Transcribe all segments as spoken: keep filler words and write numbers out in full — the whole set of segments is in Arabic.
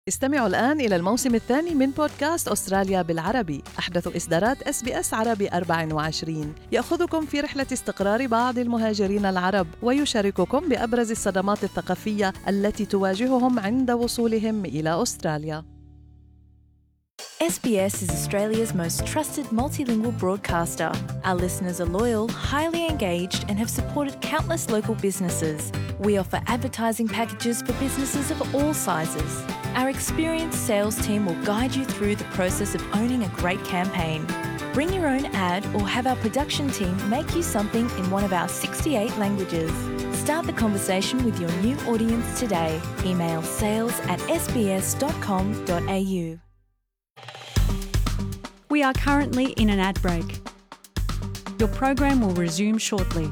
استمعوا الآن إلى الموسم الثاني من بودكاست أستراليا بالعربي، أحدث إصدارات إس بي إس عربي أربعة وعشرين، يأخذكم في رحلة استقرار بعض المهاجرين العرب ويشارككم بأبرز الصدمات الثقافية التي تواجههم عند وصولهم إلى أستراليا. S B S is Australia's most trusted multilingual broadcaster. Our listeners are loyal, highly engaged, and have supported countless local businesses. We offer advertising packages for businesses of all sizes. Our experienced sales team will guide you through the process of owning a great campaign. Bring your own ad or have our production team make you something in one of our sixty-eight languages. Start the conversation with your new audience today. Email sales at s b s dot com dot a u. We are currently in an ad break. Your program will resume shortly.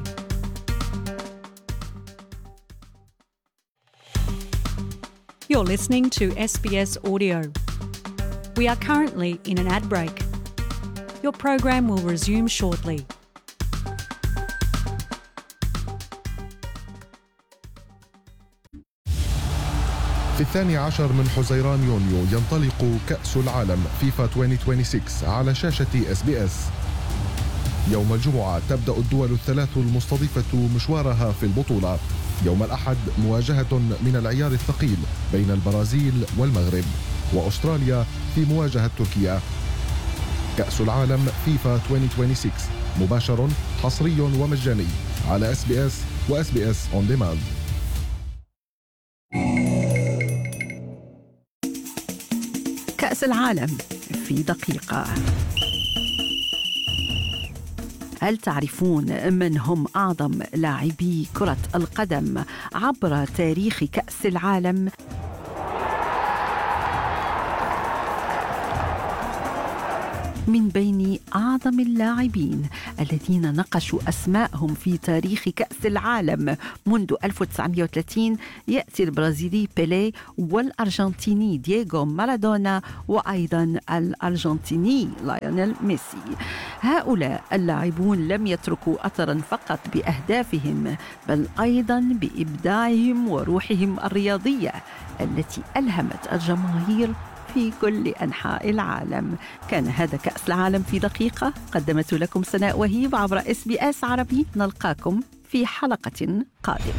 You're listening to S B S Audio. We are currently in an ad break. Your program will resume shortly. في الثاني عشر من حزيران يونيو ينطلق كأس العالم فيفا ألفين وستة وعشرين على شاشة إس بي إس. يوم الجمعة تبدأ الدول الثلاث المستضيفة مشوارها في البطولة. يوم الأحد مواجهة من العيار الثقيل بين البرازيل والمغرب، وأستراليا في مواجهة تركيا. كأس العالم فيفا ألفين وستة وعشرين مباشر حصري ومجاني على إس بي إس و إس بي إس On Demand. كأس العالم في دقيقة. هل تعرفون من هم أعظم لاعبي كرة القدم عبر تاريخ كأس العالم؟ من بين أعظم اللاعبين الذين نقشوا أسماءهم في تاريخ كأس العالم منذ ألف وتسعمائة وثلاثين يأتي البرازيلي بيليه والأرجنتيني دييغو مارادونا وأيضا الأرجنتيني ليونيل ميسي. هؤلاء اللاعبون لم يتركوا أثرا فقط بأهدافهم بل أيضا بإبداعهم وروحهم الرياضية التي ألهمت الجماهير في كل أنحاء العالم. كان هذا كأس العالم في دقيقة، قدمته لكم سناء وهيب عبر إس بي إس عربي. نلقاكم في حلقة قادمة.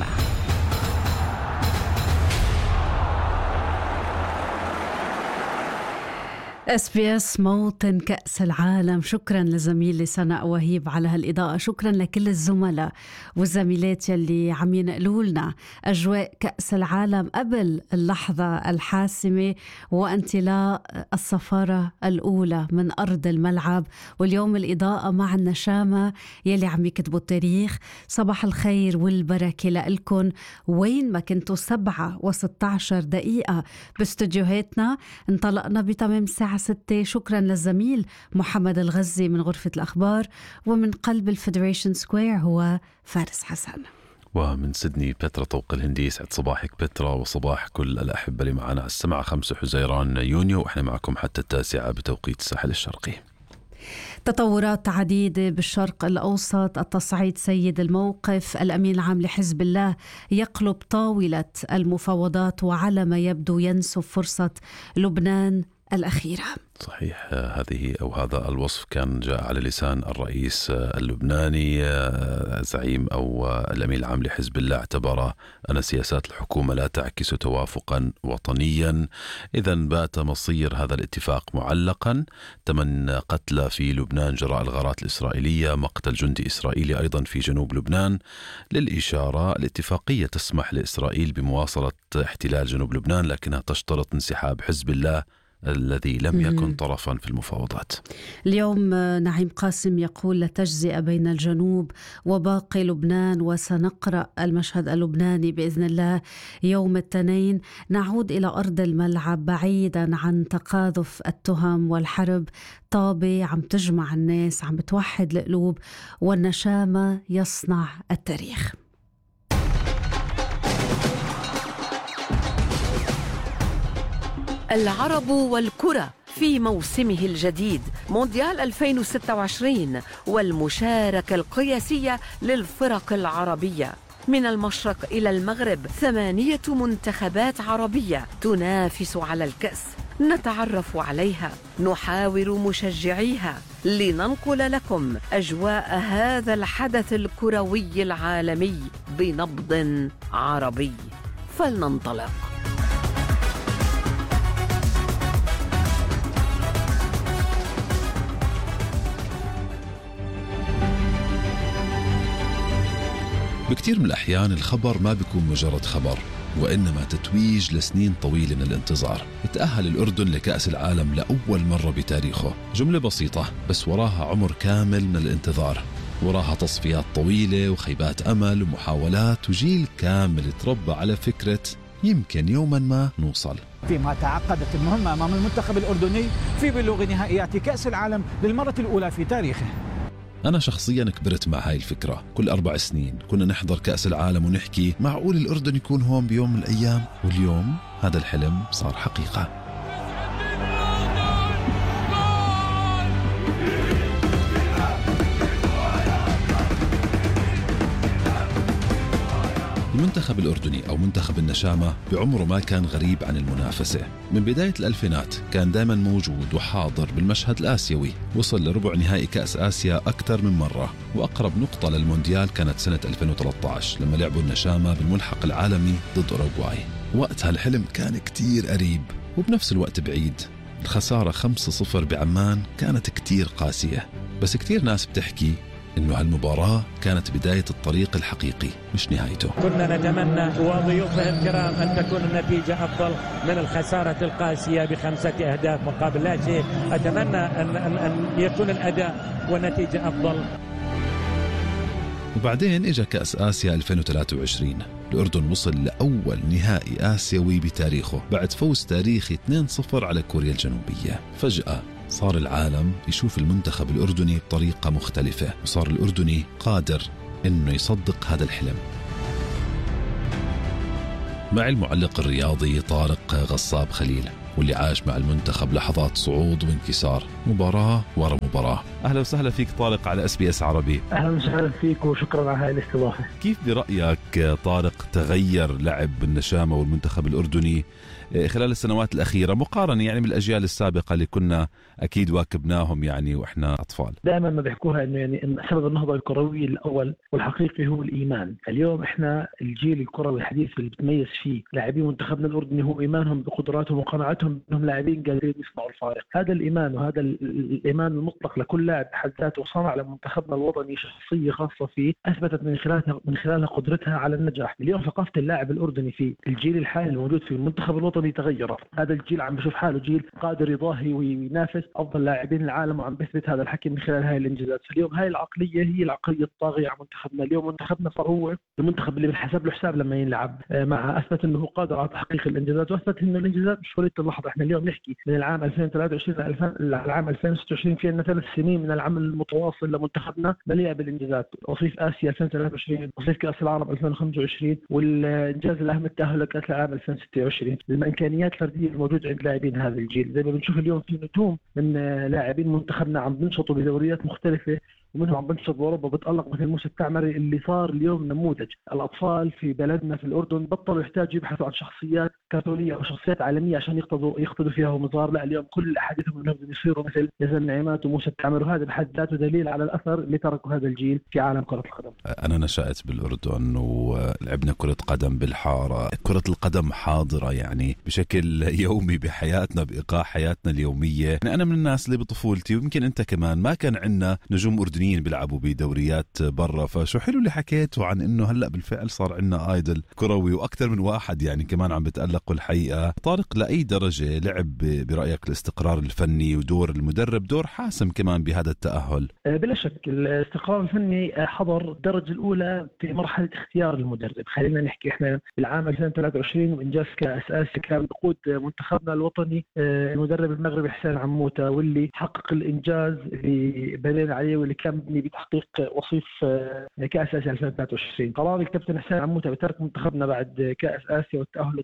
إس بي إس موطن كأس العالم. شكرا لزميلي سناء وهيب على هالإضاءة. شكرا لكل الزملاء والزميلات يلي عم ينقلوا لنا أجواء كأس العالم قبل اللحظة الحاسمة وانطلاق الصفارة الأولى من أرض الملعب. واليوم الإضاءة مع النشامة يلي عم يكتبوا التاريخ. صباح الخير والبركة لكم وين ما كنتوا. سبعة وستة عشر دقيقة باستديوهاتنا، انطلقنا بتمام ساعة ستة. شكرا للزميل محمد الغزي من غرفة الأخبار، ومن قلب الفيدريشن سكوير هو فارس حسن، ومن سيدني بترا طوق الهندي. يسعد صباحك بترا وصباح كل الأحبة اللي معنا. السمعة خمسة حزيران يونيو وإحنا معكم حتى التاسعة بتوقيت الساحل الشرقي. تطورات عديدة بالشرق الأوسط. التصعيد سيد الموقف. الأمين العام لحزب الله يقلب طاولة المفاوضات وعلى ما يبدو ينسف فرصة لبنان الأخيرة. صحيح، هذه أو هذا الوصف كان جاء على لسان الرئيس اللبناني زعيم أو الأمين العام لحزب الله. اعتبر أن سياسات الحكومة لا تعكس توافقا وطنيا. إذن بات مصير هذا الاتفاق معلقا. ثمان قتلى في لبنان جراء الغارات الإسرائيلية، مقتل جندي إسرائيلي أيضا في جنوب لبنان. للإشارة، الاتفاقية تسمح لإسرائيل بمواصلة احتلال جنوب لبنان، لكنها تشترط انسحاب حزب الله الذي لم يكن طرفا في المفاوضات. اليوم نعيم قاسم يقول لا تجزئة بين الجنوب وباقي لبنان، وسنقرأ المشهد اللبناني بإذن الله يوم الاثنين. نعود إلى أرض الملعب بعيدا عن تقاذف التهم والحرب. طابة عم تجمع الناس، عم بتوحد القلوب، والنشامة يصنع التاريخ. العرب والكرة في موسمه الجديد مونديال ألفين وستة وعشرين والمشاركة القياسية للفرق العربية. من المشرق إلى المغرب ثمانية منتخبات عربية تنافس على الكأس، نتعرف عليها، نحاور مشجعيها، لننقل لكم أجواء هذا الحدث الكروي العالمي بنبض عربي. فلننطلق. بكثير من الأحيان الخبر ما بيكون مجرد خبر، وإنما تتويج لسنين طويلة من الانتظار. تأهل الأردن لكأس العالم لأول مرة بتاريخه، جملة بسيطة بس وراها عمر كامل من الانتظار، وراها تصفيات طويلة وخيبات أمل ومحاولات، وجيل كامل تربى على فكرة يمكن يوما ما نوصل. فيما تعقدت المهمة أمام المنتخب الأردني في بلوغ نهائيات كأس العالم للمرة الأولى في تاريخه. أنا شخصياً كبرت مع هاي الفكرة. كل أربع سنين كنا نحضر كأس العالم ونحكي معقول الأردن يكون هون بيوم من الأيام، واليوم هذا الحلم صار حقيقة. المنتخب الأردني أو منتخب النشامة بعمره ما كان غريب عن المنافسة. من بداية الألفينات كان دائما موجود وحاضر بالمشهد الآسيوي، وصل لربع نهائي كأس آسيا أكثر من مرة، وأقرب نقطة للمونديال كانت سنة ألفين وثلاثة عشر لما لعبوا النشامة بالملحق العالمي ضد أوروغواي. وقتها الحلم كان كتير قريب وبنفس الوقت بعيد. الخسارة خمسة صفر بعمان كانت كتير قاسية، بس كتير ناس بتحكي إنه هالمباراة كانت بداية الطريق الحقيقي مش نهايته. كنا نتمنى وضيوفه الكرام أن تكون النتيجة أفضل من الخسارة القاسية بخمسة أهداف مقابل لا شيء. أتمنى أن, أن, أن يكون الأداء والنتيجة أفضل. وبعدين إجا كأس آسيا ألفين وثلاثة وعشرين. الأردن وصل لأول نهائي آسيوي بتاريخه بعد فوز تاريخي اثنين صفر على كوريا الجنوبية. فجأة صار العالم يشوف المنتخب الأردني بطريقة مختلفة، وصار الأردني قادر إنه يصدق هذا الحلم. مع المعلق الرياضي طارق غصاب خليل، واللي عاش مع المنتخب لحظات صعود وانكسار مباراة ورا مباراة. أهلا وسهلا فيك طارق على اس بي اس عربي. أهلا وسهلا فيك وشكرا على هاي الاستضافة. كيف برأيك طارق تغير لعب النشامة والمنتخب الأردني خلال السنوات الأخيرة مقارنة يعني بالأجيال السابقة اللي كنا أكيد واكبناهم يعني وإحنا أطفال؟ دائما ما بيحكوها إنه يعني إن سبب النهضة الكروية الأول والحقيقي هو الإيمان. اليوم إحنا الجيل الكروي الحديث اللي بتميز فيه لاعبين منتخبنا الأردني هو إيمانهم بقدراتهم وقناعتهم إنهم لاعبين قادرين يصنعوا الفارق. هذا الإيمان وهذا الإيمان المطلق لكل لاعب بحد ذاته صنع لمنتخبنا الوطني شخصية خاصة فيه أثبتت من خلالها من خلالها قدرتها على النجاح. اليوم ثقافة اللاعب الأردني في الجيل الحالي الموجود في المنتخب الوطني تغيرت. هذا الجيل عم بشوف حاله جيل قادر يضاهي وينافس أفضل لاعبين العالم، وعم بثبت هذا الحكي من خلال هاي الإنجازات. اليوم هاي العقلية هي العقلية الطاغية على منتخبنا. اليوم منتخبنا صار هو المنتخب اللي بنحسب له حساب لما يلعب مع أثبت إنه هو قادر على تحقيق الإنجازات، وأثبت إنه الإنجازات مش وليدة اللحظة. إحنا اليوم نحكي من العام ألفين وثلاثة وعشرين للعام ألفين وستة وعشرين في عندنا ثلاث سنين من العمل المتواصل لمنتخبنا مليئة بالإنجازات. وصيف آسيا ألفين وثلاثة وعشرين، وصيف كأس العرب ألفين وخمسة وعشرين، والإنجاز الأهم التأهل لكأس العالم ألفين وستة وعشرين. الإمكانيات الفردية الموجودة عند لاعبين هذا الجيل زي ما بنشوف اليوم في نجوم من لاعبين منتخبنا عم بنشطوا بدوريات مختلفة، ومنهم عم بنشط بأوروبا بتألق مثل موسى التعمري اللي صار اليوم نموذج. الأطفال في بلدنا في الأردن بطلوا يحتاجوا يبحثوا عن شخصيات كاثولية أو شخصيات عالمية عشان يقتضوا يقتضوا فيها ومظهر. لا، اليوم كل أحاديثهم أنهم يصيروا مثل يزن نعيمات وموسى التعمري، وهذا بحد ذاته دليل على الأثر اللي تركه هذا الجيل في عالم كرة القدم. أنا نشأت بالأردن ولعبنا كرة قدم بالحارة. كرة القدم حاضرة يعني بشكل يومي بحياتنا، بإيقاع حياتنا اليومية. يعني أنا من الناس اللي بطفولتي ويمكن أنت كمان ما كان عندنا نجوم أردنيين بيلعبوا بدوريات برا، فشو حلو اللي حكيته عن إنه هلأ بالفعل صار عندنا آيدل كروي وأكثر من واحد يعني كمان عم بتألقوا. الحقيقة طارق، لأي درجة لعب برأيك الاستقرار الفني ودور المدرب دور حاسم كمان بهذا التأهل؟ بلا شك الاستقرار الفني حضر الدرجة الأولى في مرحلة اختيار المدرب. خلينا نحكي إحنا بالعام ألفين وثلاثة وعشرين وإنجاز كأس آسيا كان بقود منتخبنا الوطني المدرب المغربي حسين عموتة، واللي حقق الإنجاز اللي بنينا عليه واللي كان مبني بتحقيق وصيف كأس آسيا ألفين وثلاثة وعشرين. قرار الكابتن حسين عموتة بترك منتخبنا بعد كأس آسيا والتأهل للدور الثاني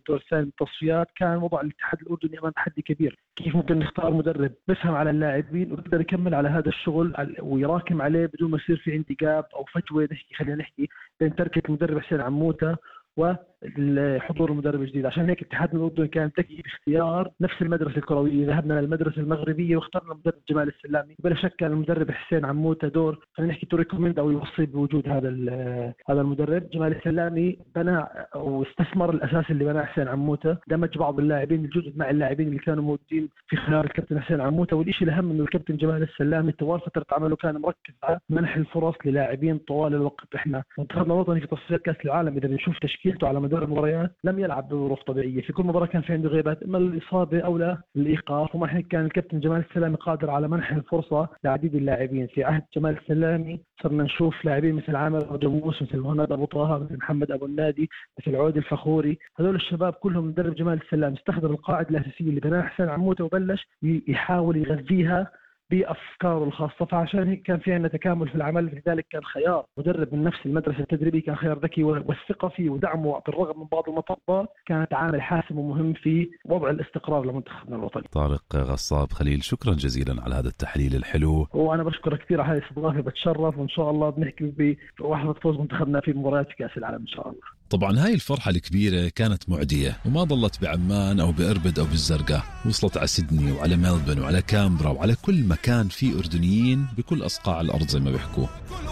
من التصفيات كان وضع الاتحاد الأردني أمام تحدي كبير. كيف ممكن نختار مدرب بفهم على اللاعبين ويقدر يكمل على هذا الشغل ويراكم عليه بدون ما يصير في عندي جاب أو فجوة نحكي خلينا نحكي بين تركة المدرب حسين عموتة وحضور المدرب الجديد. عشان هيك اتحاد الأردن كان ذكي باختيار نفس المدرسة الكروية. ذهبنا للمدرسة المغربية واخترنا المدرب جمال السلامي. بلا شك كان المدرب حسين عموتة دور خلينا نحكي تو ريكومند أو يوصي بوجود هذا هذا المدرب. جمال السلامي بنى أو استثمر الأساس اللي بناه حسين عموتة، دمج بعض اللاعبين الجدد مع اللاعبين اللي كانوا موجودين في خلال الكابتن حسين عموتة. والشيء الأهم إنه الكابتن جمال السلامي طوال فترة عمله كان مركز على منح الفرص للاعبين طوال الوقت. إحنا منتخبنا الوطني في تصفيات كأس العالم إذا بنشوف تشكيلته على مدار المباريات لم يلعب بظروف طبيعيه، في كل مباراه كان في عنده غيبات اما الاصابه او لا الايقاف. ومع هيك كان الكابتن جمال السلامي قادر على منح الفرصه لعديد اللاعبين. في عهد جمال السلامي صرنا نشوف لاعبين مثل عامر جموس، مثل مهند ابو طه، مثل محمد ابو النادي، مثل عود الفخوري. هذول الشباب كلهم مدرب جمال السلامي استخدم القاعده الاساسيه اللي بناها حسين عموته وبلش يحاول يغذيها بأفكاره الخاصة. فعشان هيك كان في عندنا تكامل في العمل. لذلك كان خيار مدرب من نفس المدرسة التدريبية كان خيار ذكي، والثقة فيه ودعمه بالرغم من بعض المطبات كانت عامل حاسم ومهم في وضع الاستقرار لمنتخبنا الوطني. طارق غصاب خليل، شكرا جزيلا على هذا التحليل الحلو. وأنا بشكرك كثير على هذه الاستضافة، بتشرف وإن شاء الله بنحكي بوحدة فوز منتخبنا في مباريات في كأس العالم إن شاء الله. طبعا هاي الفرحة الكبيرة كانت معدية وما ضلت بعمان أو بإربد أو بالزرقاء، وصلت على سيدني وعلى ملبن وعلى كامبرا وعلى كل مكان في أردنيين بكل أصقاع الأرض زي ما بيحكوا.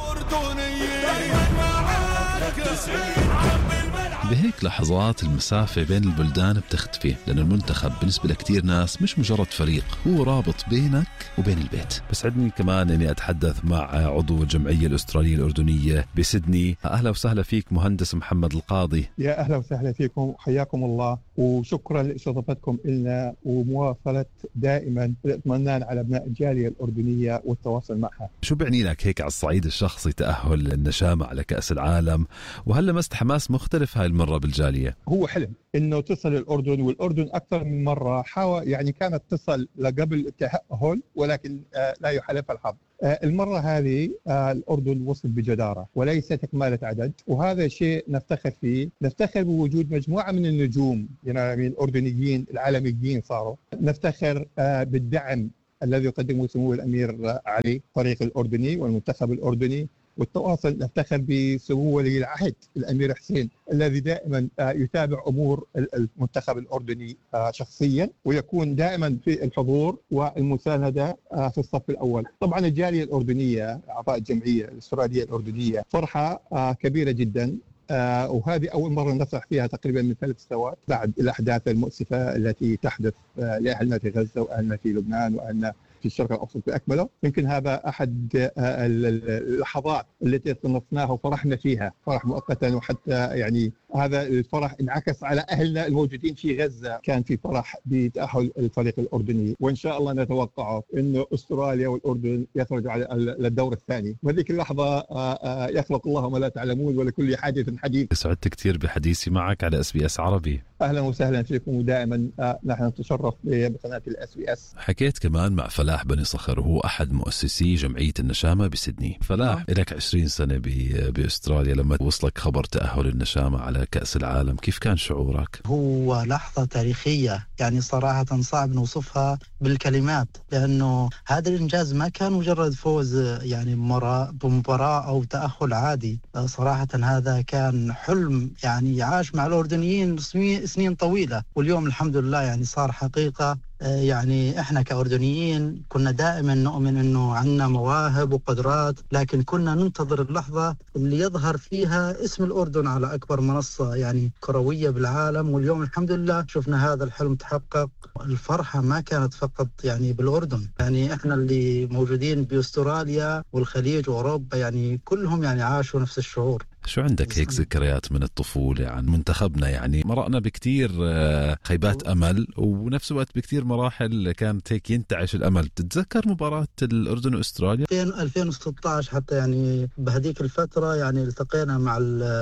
بهيك لحظات المسافة بين البلدان بتختفي، لأن المنتخب بالنسبة لكتير ناس مش مجرد فريق، هو رابط بينك وبين البيت. بسعدني كمان أني أتحدث مع عضو الجمعية الأسترالية الأردنية بسيدني. أهلا وسهلا فيك مهندس محمد القاضي. يا أهلا وسهلا فيكم، حياكم الله، وشكرا لاستضافتكم لنا ومواصلة دائما الاطمئنان على أبناء الجالية الأردنية والتواصل معها. شو بعني لك هيك على الصعيد الشخصي تأهل النشامة على كأس العالم، وهل لمست حماس مختلف هاي المرة بالجالية؟ هو حلم إنه تصل الأردن، والأردن أكثر من مرة حاول يعني كانت تصل لقبل التأهل ولكن آه لا يحالفها الحظ. آه المرة هذه آه الأردن وصل بجدارة وليس تكملة عدد، وهذا شيء نفتخر فيه. نفتخر بوجود مجموعة من النجوم يعني الأردنيين العالميين صاروا. نفتخر آه بالدعم الذي يقدمه سمو الأمير علي طريق الأردني والمنتخب الأردني، والتواصل. نفتخر بسمو ولي العهد الأمير حسين الذي دائما يتابع أمور المنتخب الأردني شخصيا ويكون دائما في الحضور والمساندة في الصف الأول. طبعا الجالية الأردنية أعضاء الجمعية الأسترالية الأردنية فرحة كبيرة جدا، آه وهذه أول مرة نفرح فيها تقريبا من ثلاث سنوات بعد الأحداث المؤسفة التي تحدث آه لأهلنا في غزة وأهلنا في لبنان وأهلنا في الشرق الأوسط بأكمله. يمكن هذا أحد آه اللحظات التي صنفناها وفرحنا فيها فرح مؤقتا، وحتى يعني هذا الفرح انعكس على أهلنا الموجودين في غزة. كان في فرح بتأهل الفريق الأردني، وإن شاء الله نتوقع إنه أستراليا والأردن يخرجوا على الدور الثاني. وهذيك اللحظة آه آه يخلق الله ما لا تعلمون ولكل حادث حديث. سعدت كثير بحديثي معك على اس بي اس عربي. اهلا وسهلا فيكم، ودائما نحن نتشرف بقناه الاس بي اس. حكيت كمان مع فلاح بني صخر، وهو احد مؤسسي جمعيه النشامه بسيدني. فلاح لك عشرين سنه باستراليا، لما وصلك خبر تاهل النشامه على كاس العالم كيف كان شعورك؟ هو لحظه تاريخيه يعني صراحه صعب نوصفها بالكلمات، لانه هذا الانجاز ما كان مجرد فوز يعني بمباراه او تاهل عادي. صراحه هذا كان حلم يعني عاش مع الأردنيين سنين طويلة، واليوم الحمد لله يعني صار حقيقة. يعني احنا كأردنيين كنا دائما نؤمن انه عندنا مواهب وقدرات، لكن كنا ننتظر اللحظة اللي يظهر فيها اسم الأردن على أكبر منصة يعني كروية بالعالم، واليوم الحمد لله شفنا هذا الحلم تحقق. الفرحة ما كانت فقط يعني بالأردن، يعني احنا اللي موجودين بأستراليا والخليج وأوروبا يعني كلهم يعني عاشوا نفس الشعور. شو عندك هيك ذكريات من الطفولة عن منتخبنا؟ يعني مرقنا بكتير خيبات أمل، ونفس الوقت بكتير مراحل كانت هيك ينتعش الأمل. تتذكر مباراة الأردن وأستراليا ألفين وستة عشر حتى يعني بهديك الفترة يعني التقينا مع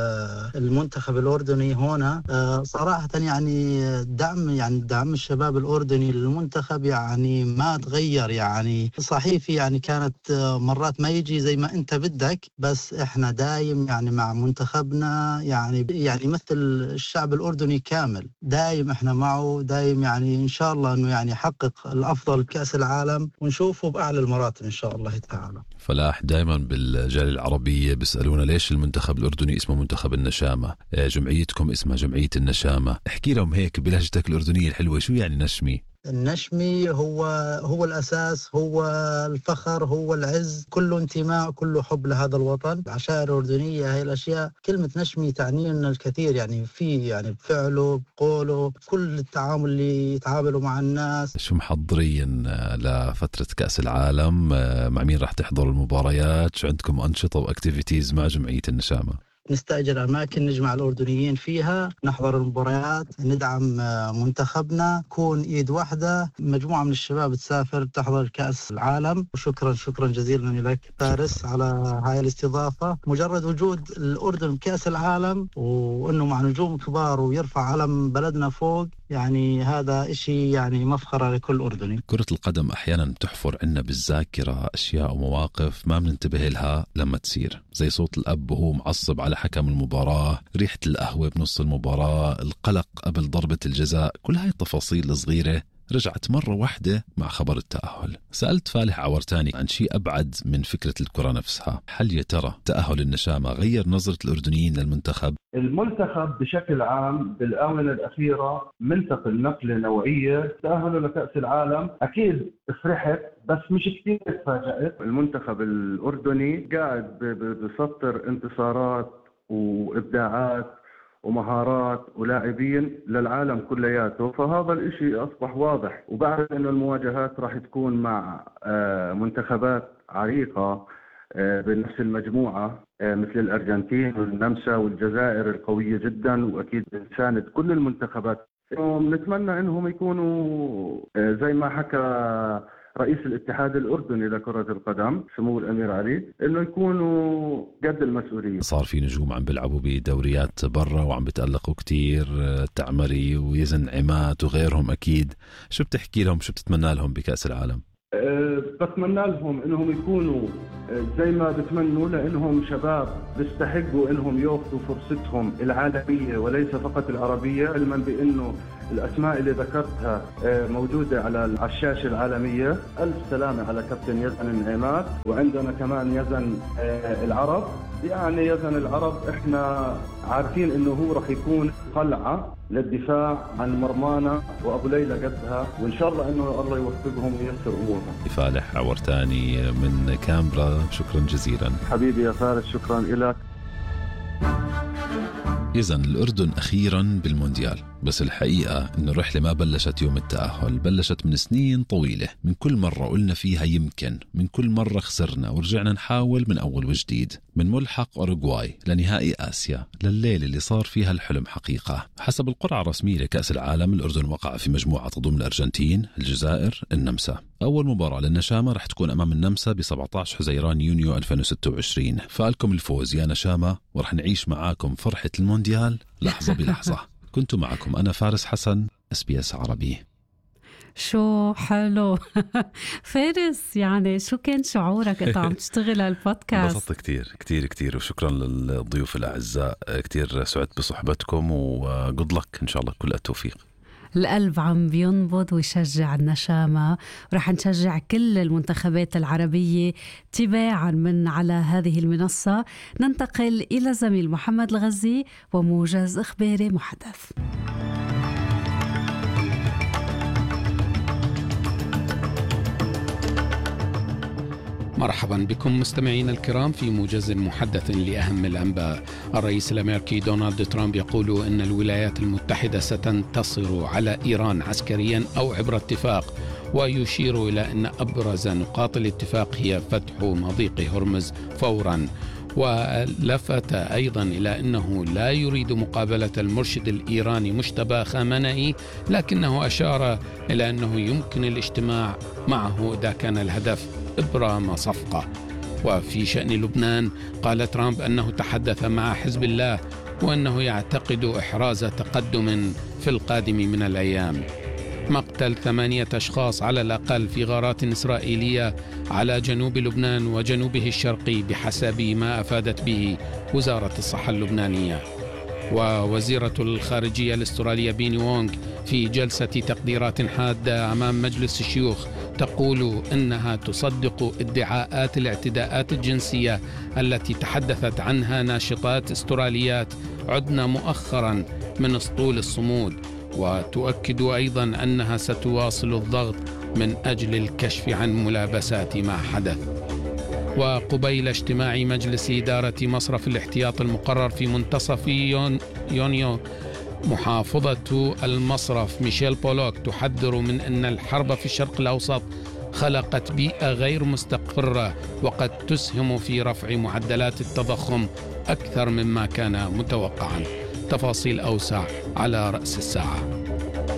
المنتخب الأردني هنا. صراحة يعني دعم يعني دعم الشباب الأردني للمنتخب يعني ما تغير. يعني صحيح يعني كانت مرات ما يجي زي ما أنت بدك، بس إحنا دايم يعني مع مع منتخبنا يعني يعني مثل الشعب الأردني كامل. دايم إحنا معه، دايم يعني إن شاء الله إنه يعني يحقق الأفضل بكأس العالم ونشوفه بأعلى المراتب إن شاء الله تعالى. فلاح، دائما بالجالية العربية بيسألونا ليش المنتخب الأردني اسمه منتخب النشامة، جمعيتكم اسمها جمعية النشامة. احكي لهم هيك بلهجتك الأردنية الحلوة شو يعني نشمي؟ النشمي هو هو الأساس، هو الفخر، هو العز، كله انتماء، كله حب لهذا الوطن. العشائر الأردنية هاي الأشياء، كلمة نشمي تعني لنا الكثير، يعني في يعني بفعله بقوله كل التعامل اللي يتعاملوا مع الناس. شو محضرين لفترة كأس العالم؟ مع مين راح تحضروا المباريات؟ شو عندكم أنشطة وأكتيفيتيز مع جمعية النشامة؟ نستأجر أماكن نجمع الأردنيين فيها، نحضر المباريات، ندعم منتخبنا، نكون إيد واحدة. مجموعة من الشباب تسافر تحضر كأس العالم. وشكرا شكرا جزيلا لك فارس على هاي الاستضافة. مجرد وجود الأردن بكأس العالم وأنه مع نجوم كبار ويرفع علم بلدنا فوق، يعني هذا إشي يعني مفخرة لكل أردني. كرة القدم أحيانا تحفر عنا بالذاكرة أشياء ومواقف ما بننتبه لها لما تصير، زي صوت الأب وهو معصب على حكم المباراة، ريحة القهوة بنص المباراة، القلق قبل ضربة الجزاء. كل هاي التفاصيل الصغيرة رجعت مرة واحدة مع خبر التأهل. سألت فالح عورتاني عن شيء أبعد من فكرة الكرة نفسها. هل يا ترى تأهل النشامة غير نظرة الأردنيين للمنتخب؟ المنتخب بشكل عام بالآونة الأخيرة منتقل نقلة نوعية. تأهله لكأس العالم أكيد فرحت، بس مش كتير تفاجأت. المنتخب الأردني قاعد بسطر انتصارات وإبداعات ومهارات ولاعبين للعالم كلياته، فهذا الاشي اصبح واضح. وبعد انه المواجهات راح تكون مع منتخبات عريقة بنفس المجموعة مثل الارجنتين والنمسا والجزائر القوية جدا، واكيد بنساند كل المنتخبات. نتمنى انهم يكونوا زي ما حكى رئيس الاتحاد الأردني لكرة القدم سمو الأمير علي، إنه يكونوا قد المسؤولية. صار في نجوم عم بيلعبوا بدوريات برا وعم بتألقوا كتير، تعمري ويزن عماد وغيرهم. أكيد شو بتحكي لهم، شو بتتمنى لهم بكأس العالم؟ أه بتمنى لهم إنهم يكونوا زي ما بتمنوا، لأنهم شباب بيستحقوا إنهم يأخذوا فرصتهم العالمية وليس فقط العربية، علما بإنه الأسماء اللي ذكرتها موجودة على الشاشة العالمية. ألف سلامة على كابتن يزن النعمات، وعندنا كمان يزن العرب. يعني يزن العرب احنا عارفين انه هو رح يكون قلعة للدفاع عن مرمانا وابو ليلى قدها، وان شاء الله انه الله يوفقهم وييسر امورهم. فالح عورتاني من كامبرا، شكرا جزيلا حبيبي يا فارس. شكرا لك. إذن الأردن أخيرا بالمونديال، بس الحقيقة إن الرحلة ما بلشت يوم التأهل، بلشت من سنين طويلة. من كل مرة قلنا فيها يمكن، من كل مرة خسرنا ورجعنا نحاول من أول وجديد. من ملحق أوروغواي لنهائي آسيا، لليلة اللي صار فيها الحلم حقيقة. حسب القرعة الرسمية لكأس العالم، الأردن وقع في مجموعة تضم الأرجنتين، الجزائر، النمسا. أول مباراة للنشامة رح تكون أمام النمسا ب سبعة عشر حزيران يونيو ألفين وستة وعشرين. فالكم الفوز يا نشامة، ورح نعيش معاكم فرحة المونديال لحظة بلحظة. كنت معكم أنا فارس حسن، إس بي إس عربي. شو حلو. فارس، يعني شو كان شعورك انت عم تشتغل هالبودكاست؟ انبسطت كتير كتير كتير، وشكرا للضيوف الأعزاء، كتير سعدت بصحبتكم، وقد لك إن شاء الله كل التوفيق. القلب عم بينبض ويشجع النشامة، ورح نشجع كل المنتخبات العربية تباعا من على هذه المنصة. ننتقل إلى زميل محمد الغزي وموجز إخباري محدث. مرحبا بكم مستمعين الكرام في موجز محدث لأهم الأنباء. الرئيس الأمريكي دونالد ترامب يقول إن الولايات المتحدة ستنتصر على إيران عسكريا أو عبر اتفاق، ويشير إلى أن أبرز نقاط الاتفاق هي فتح مضيق هرمز فورا. ولفت أيضا إلى أنه لا يريد مقابلة المرشد الإيراني مجتبى خامنئي، لكنه أشار إلى أنه يمكن الاجتماع معه إذا كان الهدف إبرام صفقة. وفي شأن لبنان، قال ترامب أنه تحدث مع حزب الله وأنه يعتقد إحراز تقدم في القادم من الأيام. مقتل ثمانية أشخاص على الأقل في غارات إسرائيلية على جنوب لبنان وجنوبه الشرقي بحسب ما أفادت به وزارة الصحة اللبنانية. ووزيرة الخارجية الأسترالية بيني وونغ في جلسة تقديرات حادة أمام مجلس الشيوخ تقول إنها تصدق ادعاءات الاعتداءات الجنسية التي تحدثت عنها ناشطات استراليات عدن مؤخرا من أسطول الصمود، وتؤكد أيضا أنها ستواصل الضغط من أجل الكشف عن ملابسات ما حدث. وقبيل اجتماع مجلس إدارة مصرف الاحتياط المقرر في منتصف يون يونيو، محافظة المصرف ميشيل بولوك تحذر من أن الحرب في الشرق الأوسط خلقت بيئة غير مستقرة وقد تسهم في رفع معدلات التضخم أكثر مما كان متوقعا. تفاصيل أوسع على رأس الساعة.